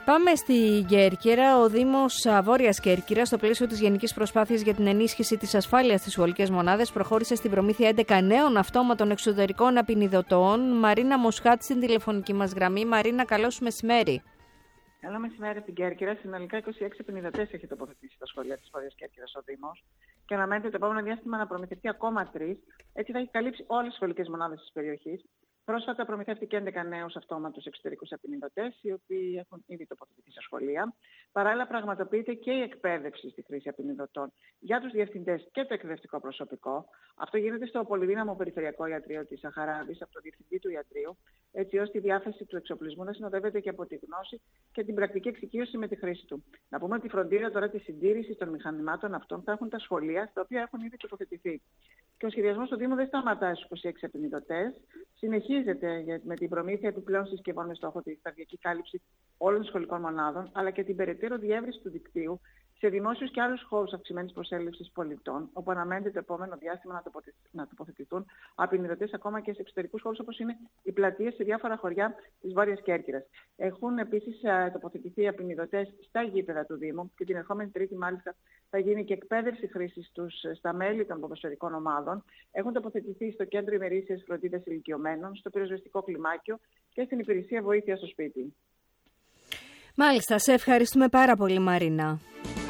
Πάμε στη Κέρκυρα. Ο Δήμος Βόρειας Κέρκυρας, στο πλαίσιο της γενικής προσπάθειας για την ενίσχυση της ασφάλειας στις σχολικές μονάδες, προχώρησε στην προμήθεια 11 νέων αυτόματων εξωτερικών απεινιδωτών. Μαρίνα Μοσχάτ στην τηλεφωνική μας γραμμή. Μαρίνα, καλώς μεσημέρι. Καλό μεσημέρι στην Κέρκυρα. Συνολικά 26 απεινιδωτές έχει τοποθετήσει στα σχολεία της Βόρειας Κέρκυρας ο Δήμος και αναμένεται το επόμενο διάστημα να προμηθευτεί ακόμα 3. Έτσι θα έχει καλύψει όλες τις σχολικές μονάδες της περιοχής. Πρόσφατα προμηθεύτηκε 11 νέους αυτόματους εξωτερικούς απεινιδωτές, οι οποίοι έχουν ήδη τοποθετηθεί στα σχολεία. Παράλληλα, πραγματοποιείται και η εκπαίδευση στη χρήση απεινιδωτών για τους διευθυντές και το εκπαιδευτικό προσωπικό. Αυτό γίνεται στο πολυδύναμο περιφερειακό ιατρείο της Σαχαράδης, από τον διευθυντή του ιατρείου, έτσι ώστε η διάθεση του εξοπλισμού να συνοδεύεται και από τη γνώση και την πρακτική εξοικείωση με τη χρήση του. Να πούμε ότι η φροντίδα τώρα τη συντήρηση των μηχανημάτων αυτών θα έχουν τα σχολεία, στα οποία έχουν ήδη τοποθετηθεί. Και ο σχεδιασμός του Δήμου δεν σταματάει στους 26 απεινιδωτές. Συνεχίζεται με την προμήθεια επιπλέον συσκευών με στόχο τη σταδιακή κάλυψη όλων των σχολικών μονάδων, αλλά και την περαιτέρω διεύρυνση του δικτύου σε δημόσιους και άλλους χώρους αυξημένης προσέλευσης πολιτών, όπου αναμένεται το επόμενο διάστημα να τοποθετηθούν απεινιδωτές ακόμα και σε εξωτερικούς χώρους, όπως είναι οι πλατείες σε διάφορα χωριά της Βόρειας Κέρκυρας. Έχουν επίσης τοποθετηθεί απεινιδωτές στα γήπεδα του Δήμου και την ερχόμενη Τρίτη, μάλιστα, θα γίνει και εκπαίδευση χρήσης τους στα μέλη των ποδοσφαιρικών ομάδων. Έχουν τοποθετηθεί στο κέντρο ημερήσιας φροντίδας ηλικιωμένων, στο πυροσβεστικό κλιμάκιο και στην υπηρεσία βοήθεια στο σπίτι. Μάλιστα, σε ευχαριστούμε πάρα πολύ, Μαρίνα.